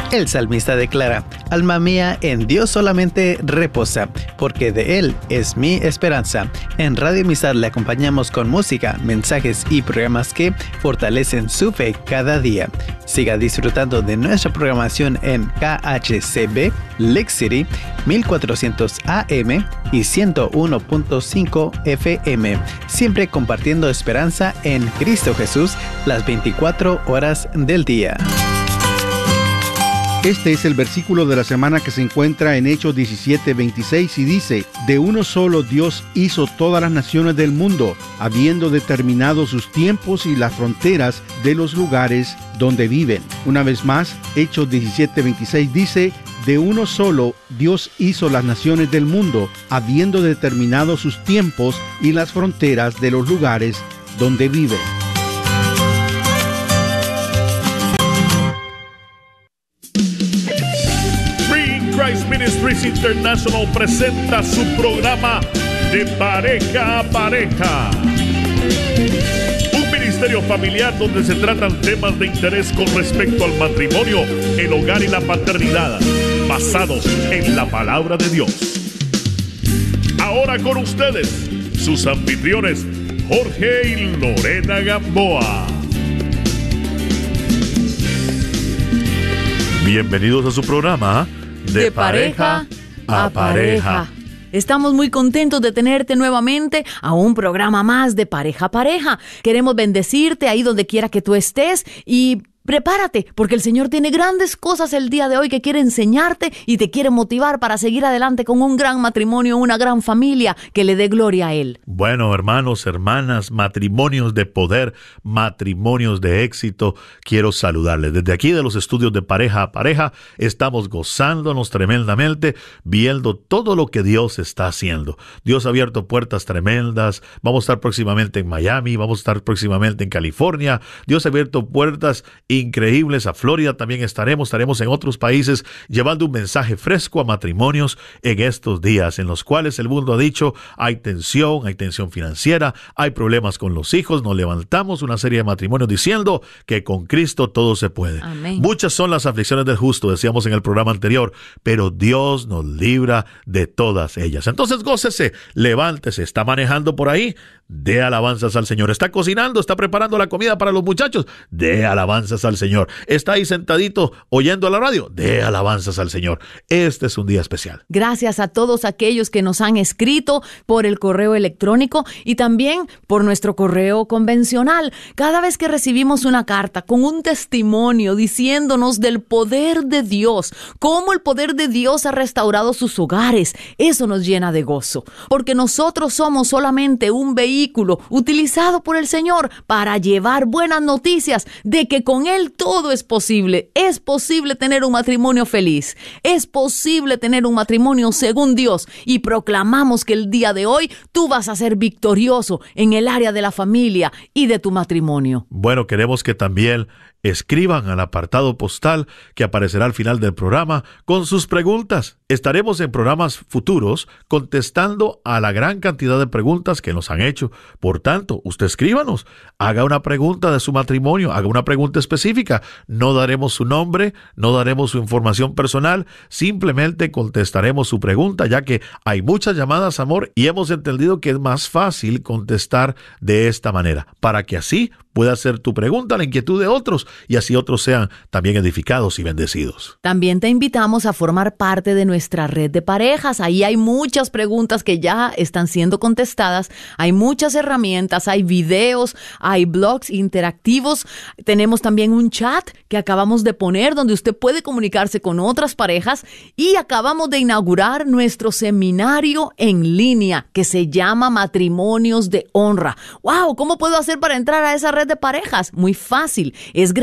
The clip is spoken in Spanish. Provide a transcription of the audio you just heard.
El salmista declara: alma mía, en Dios solamente reposa, porque de Él es mi esperanza. En Radio Amistad le acompañamos con música, mensajes y programas que fortalecen su fe cada día. Siga disfrutando de nuestra programación en KHCB, Lake City, 1400 AM y 101.5 FM, siempre compartiendo esperanza en Cristo Jesús las 24 horas del día. Este es el versículo de la semana que se encuentra en Hechos 17:26 y dice: de uno solo Dios hizo todas las naciones del mundo, habiendo determinado sus tiempos y las fronteras de los lugares donde viven. Una vez más, Hechos 17:26 dice: de uno solo Dios hizo las naciones del mundo, habiendo determinado sus tiempos y las fronteras de los lugares donde viven. Christ Ministries International presenta su programa De Pareja a Pareja. Un ministerio familiar donde se tratan temas de interés con respecto al matrimonio, el hogar y la paternidad, basados en la palabra de Dios. Ahora con ustedes, sus anfitriones, Jorge y Lorena Gamboa. Bienvenidos a su programa De Pareja a Pareja. Estamos muy contentos de tenerte nuevamente a un programa más de Pareja a Pareja. Queremos bendecirte ahí donde quiera que tú estés y prepárate, porque el Señor tiene grandes cosas el día de hoy que quiere enseñarte y te quiere motivar para seguir adelante con un gran matrimonio, una gran familia que le dé gloria a Él. Bueno, hermanos, hermanas, matrimonios de poder, matrimonios de éxito, quiero saludarles. Desde aquí de los estudios de Pareja a Pareja, estamos gozándonos tremendamente, viendo todo lo que Dios está haciendo. Dios ha abierto puertas tremendas. Vamos a estar próximamente en Miami, vamos a estar próximamente en California. Dios ha abierto puertas increíbles. A Florida también estaremos en otros países llevando un mensaje fresco a matrimonios en estos días en los cuales el mundo ha dicho hay tensión financiera, hay problemas con los hijos. Nos levantamos una serie de matrimonios diciendo que con Cristo todo se puede. Amén. Muchas son las aflicciones del justo, decíamos en el programa anterior, pero Dios nos libra de todas ellas. Entonces gócese, levántese, está manejando por ahí, dé alabanzas al Señor. Está cocinando, está preparando la comida para los muchachos, dé alabanzas al Señor. Está ahí sentadito oyendo la radio, dé alabanzas al Señor. Este es un día especial. Gracias a todos aquellos que nos han escrito por el correo electrónico y también por nuestro correo convencional. Cada vez que recibimos una carta con un testimonio diciéndonos del poder de Dios, cómo el poder de Dios ha restaurado sus hogares, eso nos llena de gozo, porque nosotros somos solamente un vehículo utilizado por el Señor para llevar buenas noticias de que con Él todo es posible. Es posible tener un matrimonio feliz. Es posible tener un matrimonio según Dios. Y proclamamos que el día de hoy tú vas a ser victorioso en el área de la familia y de tu matrimonio. Bueno, queremos que también escriban al apartado postal que aparecerá al final del programa con sus preguntas. Estaremos en programas futuros contestando a la gran cantidad de preguntas que nos han hecho. Por tanto, usted escríbanos, haga una pregunta de su matrimonio, haga una pregunta específica. No daremos su nombre, no daremos su información personal, simplemente contestaremos su pregunta, ya que hay muchas llamadas, amor, y hemos entendido que es más fácil contestar de esta manera, para que así pueda ser tu pregunta la inquietud de otros y así otros sean también edificados y bendecidos. También te invitamos a formar parte de nuestra red de parejas. Ahí hay muchas preguntas que ya están siendo contestadas, hay muchas herramientas, hay videos, hay blogs interactivos. Tenemos también un chat que acabamos de poner donde usted puede comunicarse con otras parejas y acabamos de inaugurar nuestro seminario en línea que se llama Matrimonios de Honra. ¡Wow! ¿Cómo puedo hacer para entrar a esa red de parejas? Muy fácil, es